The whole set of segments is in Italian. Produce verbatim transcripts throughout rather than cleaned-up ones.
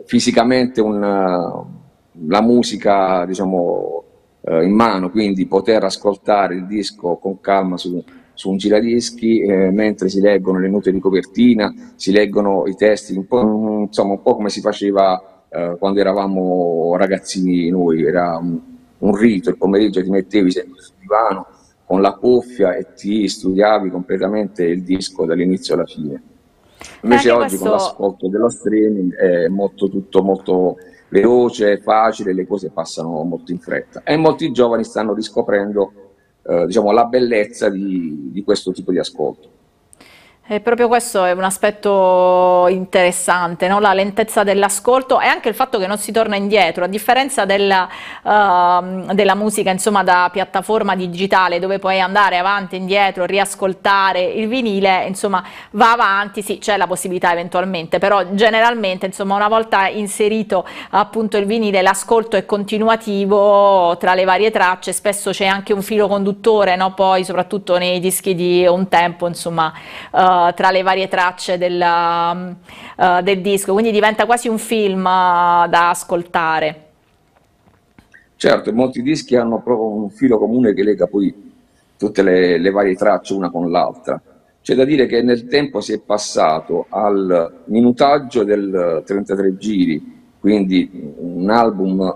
fisicamente un, la musica, diciamo, eh, in mano, quindi poter ascoltare il disco con calma su, su un giradischi, eh, mentre si leggono le note di copertina, si leggono i testi, un po', insomma, un po' come si faceva eh, quando eravamo ragazzini noi, era un, un rito. Il pomeriggio ti mettevi sempre sul divano con la cuffia e ti studiavi completamente il disco dall'inizio alla fine. Invece oggi questo... con l'ascolto dello streaming è molto, tutto molto veloce, facile, le cose passano molto in fretta e molti giovani stanno riscoprendo eh, diciamo, la bellezza di, di questo tipo di ascolto. E proprio questo è un aspetto interessante, no? La lentezza dell'ascolto e anche il fatto che non si torna indietro, a differenza della, uh, della musica, insomma, da piattaforma digitale dove puoi andare avanti e indietro, riascoltare il vinile, insomma, va avanti, sì, c'è la possibilità eventualmente, però generalmente, insomma, una volta inserito appunto il vinile, l'ascolto è continuativo tra le varie tracce, spesso c'è anche un filo conduttore, no? Poi soprattutto nei dischi di un tempo, insomma, uh, tra le varie tracce del, uh, del disco, quindi diventa quasi un film uh, da ascoltare. Certo, molti dischi hanno proprio un filo comune che lega poi tutte le, le varie tracce una con l'altra. C'è da dire che nel tempo si è passato al minutaggio del trentatré giri, quindi un album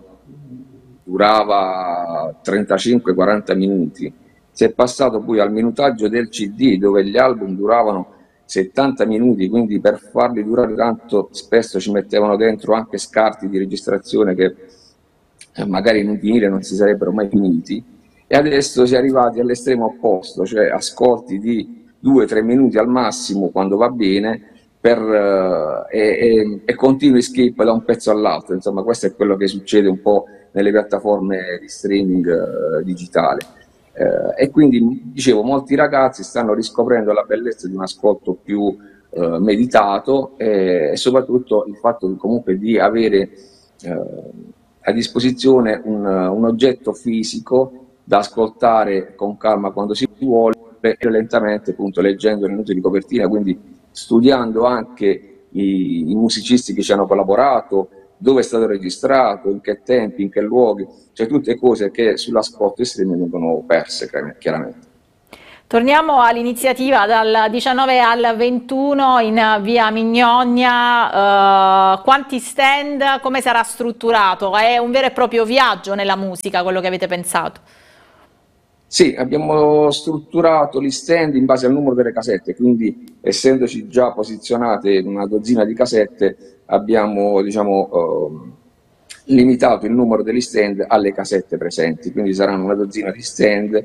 durava trentacinque quaranta minuti. Si è passato poi al minutaggio del C D, dove gli album duravano settanta minuti, quindi per farli durare tanto spesso ci mettevano dentro anche scarti di registrazione che magari in un vinile non si sarebbero mai finiti, e adesso si è arrivati all'estremo opposto, cioè ascolti di due tre minuti al massimo quando va bene, per, uh, e, e, e continui skip da un pezzo all'altro. Insomma, questo è quello che succede un po' nelle piattaforme di streaming uh, digitale. Uh, e quindi, dicevo, molti ragazzi stanno riscoprendo la bellezza di un ascolto più uh, meditato e, e soprattutto il fatto di, comunque di avere uh, a disposizione un, un oggetto fisico da ascoltare con calma quando si vuole e lentamente, appunto, leggendo le note di copertina, quindi studiando anche i, i musicisti che ci hanno collaborato, dove è stato registrato, in che tempi, in che luoghi, cioè tutte cose che sull'ascolto streaming vengono perse chiaramente. Torniamo all'iniziativa dal diciannove al ventuno in via Mignonia, uh, quanti stand, come sarà strutturato? È un vero e proprio viaggio nella musica quello che avete pensato? Sì, abbiamo strutturato gli stand in base al numero delle casette, quindi essendoci già posizionate una dozzina di casette abbiamo, diciamo, uh, limitato il numero degli stand alle casette presenti, quindi saranno una dozzina di stand.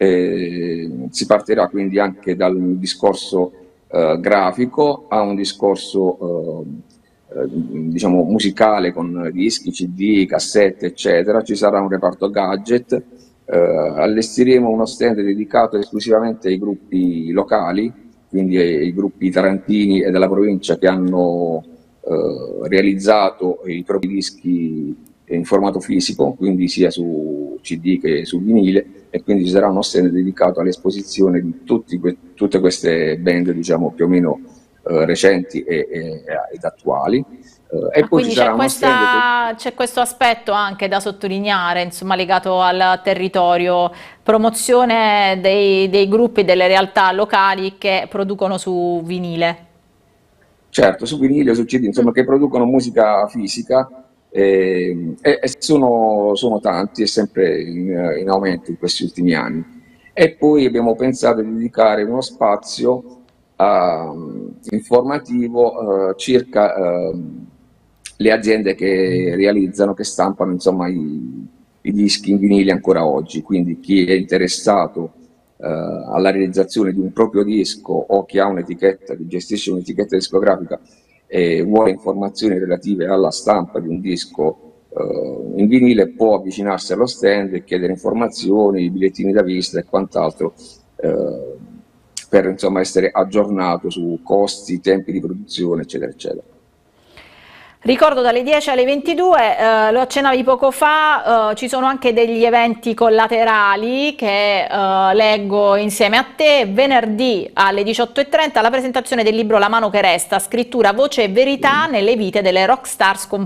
Eh, si partirà quindi anche dal discorso eh, grafico a un discorso eh, eh, diciamo musicale con dischi, C D, cassette eccetera. Ci sarà un reparto gadget, eh, allestiremo uno stand dedicato esclusivamente ai gruppi locali, quindi ai, ai gruppi tarantini e della provincia che hanno eh, realizzato i propri dischi in formato fisico, quindi sia su C D che su vinile, e quindi ci sarà uno stand dedicato all'esposizione di tutti que tutte queste band, diciamo, più o meno eh, recenti e, e, ed attuali. Uh, e ah, poi ci sarà uno stand c'è questo aspetto anche da sottolineare, insomma, legato al territorio, promozione dei, dei gruppi, delle realtà locali che producono su vinile. Certo, su vinile, su C D, insomma, mm. che producono musica fisica. E, e sono, sono tanti e sempre in, in aumento in questi ultimi anni. E poi abbiamo pensato di dedicare uno spazio uh, informativo uh, circa uh, le aziende che realizzano, che stampano, insomma, i, i dischi in vinili ancora oggi. Quindi chi è interessato uh, alla realizzazione di un proprio disco o chi ha un'etichetta, che gestisce un'etichetta discografica e vuole informazioni relative alla stampa di un disco uh, in vinile, può avvicinarsi allo stand e chiedere informazioni, bigliettini da visita e quant'altro uh, per, insomma, essere aggiornato su costi, tempi di produzione eccetera eccetera. Ricordo dalle dieci alle ventidue, eh, lo accennavi poco fa, eh, ci sono anche degli eventi collaterali che eh, leggo insieme a te. Venerdì alle diciotto e trenta la presentazione del libro La mano che resta, scrittura, voce e verità nelle vite delle rockstar scomparse.